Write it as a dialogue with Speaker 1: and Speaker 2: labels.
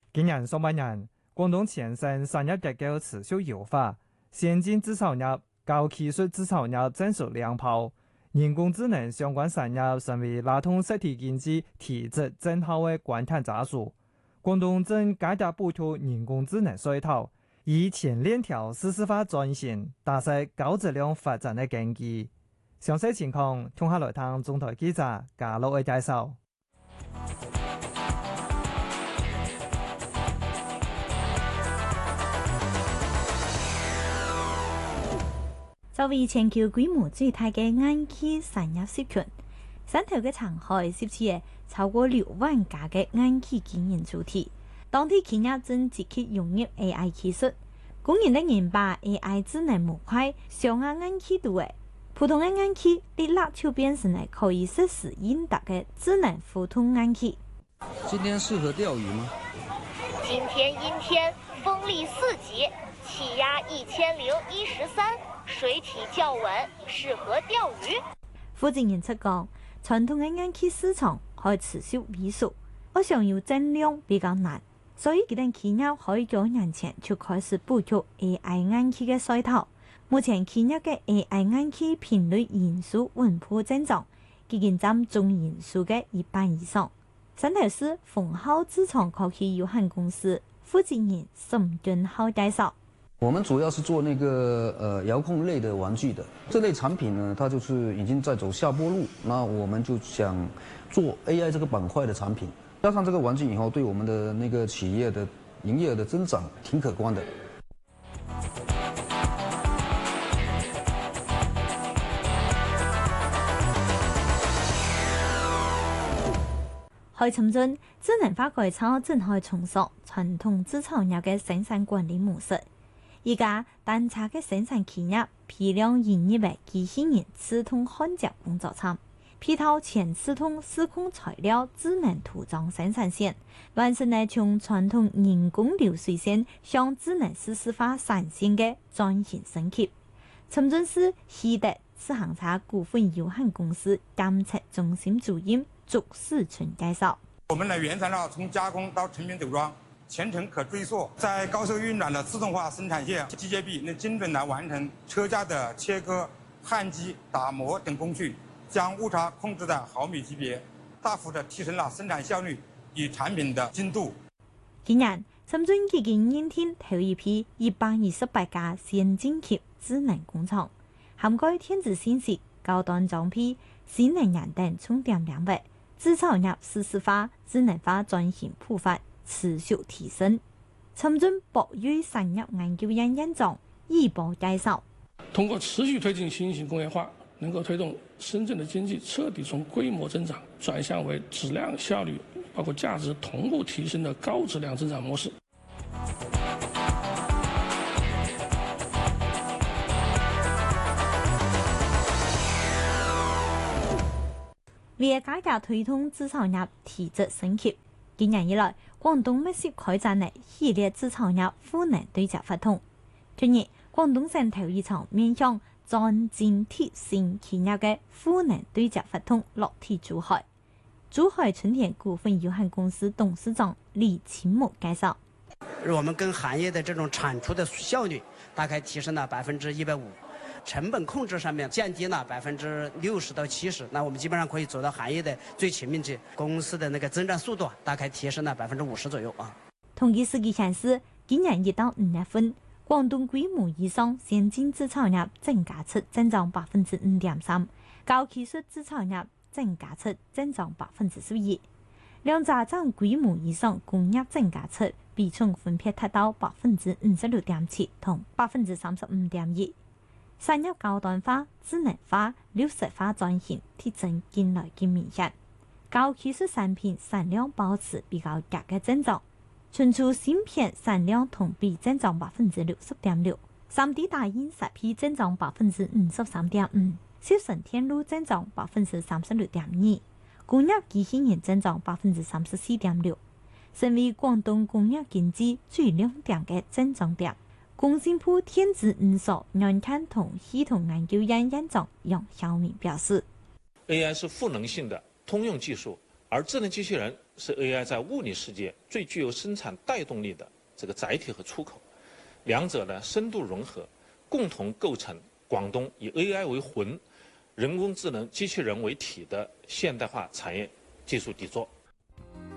Speaker 1: 今年上半年，廣東全省產業結構持續優化，先進製造業、高技術製造業增速兩跑，人工智能相關產業成為拉動實體經濟提質增效的關鍵因素。廣東正加大補貼人工智能稅套，以前鏈條實時化轉型，打實高質量發展的根基。詳細情況，聽下來聽中台記者嘉樂的介紹。
Speaker 2: 作為全球規模最大嘅眼科產業集團，汕頭嘅長海攝取嘅超過6萬家嘅眼科經營主體。當地企業正積極融入 AI 技術，供應的人把 AI 智能模塊上下眼科度嘅普通嘅眼科，立立就變成了可以實時應答嘅智能互通眼科。
Speaker 3: 今天適合釣魚嗎？
Speaker 4: 今天陰天，風力4級，氣壓1013，水體較穩，適合釣魚。
Speaker 2: 負責人出講，傳統嘅眼科市場可以持續萎縮，我想要增量比較難，所以佢哋企業可以幾年前就開始補貼 AI 眼科嘅稅套。目前企業嘅 AI 眼科頻率人數穩步增長，已經佔總人數嘅1半以上。汕頭市豐浩資產科技有限公司負責人沈俊浩介紹。
Speaker 3: 我們主要是做那個遙控類的玩具的，這類產品呢，它就是已經在走下坡路，那我們就想做 AI 這個板塊的產品，加上這個玩具以後，對我們的那個企業的營業額的增長挺可觀的。
Speaker 2: 喺深圳，智能化改造正在重塑傳統製造業嘅生產管理模式。而家單車嘅生產企業批量引入嘅機器人自動焊接工作廠，配套全自動施工材料智能塗裝生產線，完成了從傳統人工流水線向智能實時化產線嘅轉型升級。深圳市希德自行車股份有限公司監測中心主任祝世春介紹：
Speaker 5: 我們的原材料從加工到成品組裝，全程可追溯，在高速運轉的自動化生產線，機械臂能精準地完成車架的切割、焊機、打磨等工序，將誤差控制在毫米級別，大幅地提升了生產效率與產品的精度。
Speaker 2: 今年，深圳已經引進頭一批128家先進級智能工廠，涵蓋電子信息、高端裝備、新能源等重點領域，製造業實時化、智能化轉型步伐持續提升。深圳博瑞產業研究院院長易博介紹：
Speaker 6: 通過持續推進新型工業化，能夠推動深圳的經濟徹底從規模增長轉向為質量、效率，包括價值同步提升的高質量增長模式。
Speaker 2: 為了加強推動製造業提質升級，今年以來，廣東密切開展了系列製造業賦能對接活動。去年，廣東省頭一場面向專精鐵性企業嘅賦能對接活動落地珠海。珠海春田股份有限公司董事長李清木介紹：
Speaker 7: 我們跟行業的這種產出的效率大概提升了150%。成本控制上面降低了60%到70%，那我們基本上可以走到行業的最前面去。公司的那個增長速度大概提升了50%左右啊。
Speaker 2: 統計數據顯示，今年1到5月份，廣東規模以上先進製造業淨價值增長5.3%，高技術製造業淨價值增長11%，兩者佔規模以上工業淨價值比重分別達到56.7%同35.1%。產業高端化、智能化、綠色化轉型提振近來嘅明顯，高技術產品產量保持比較弱嘅增長，存儲芯片產量同比增長60.6%， 3D 打印設備增長53.5%， 集成電路增長36.2%， 工業機器人增長34.6%，成為廣東工業經濟最亮點嘅增長點。工信部電子五所軟件同系統研究院院長楊曉明表示
Speaker 8: ：AI 是賦能性的通用技術，而智能機器人是 AI 在物理世界最具有生产带动力的这个载体和出口，两者呢深度融合，共同构成广东以 AI 为魂、人工智能机器人为体的现代化产业技术底座。